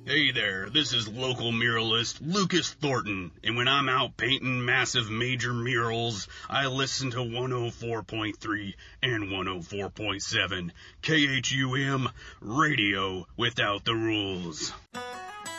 Hey there, this is local muralist Lucas Thornton, and when I'm out painting massive major murals, I listen to 104.3 and 104.7 KHUM Radio Without the Rules.